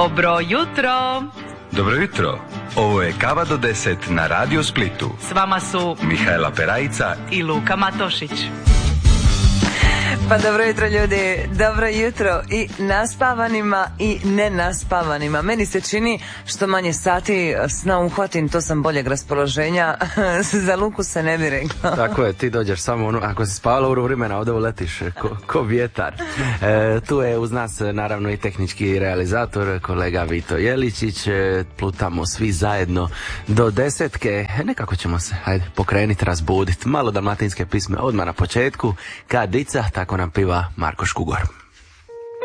Dobro jutro. Dobro jutro. Ovo je Kava do 10 na Radio Splitu. S vama su Mihajla Perajica i Luka Matošić. Pa dobro jutro ljudi, dobro jutro i naspavanima i nenaspavanima. Meni se čini što manje sati sna uhvatim, to sam boljeg raspoloženja. Za Luku se ne bi rekla. Tako je, ti dođeš samo ako si spavala u vremena, ovdje uletiš ko vjetar. Tu je uz nas naravno i tehnički realizator, kolega Vito Jeličić. Plutamo svi zajedno do 10. Nekako ćemo se pokrenuti, razbuditi. Malo dalmatinske pisme odmah na početku. Kad dica, tako nam piva Marko Škugor.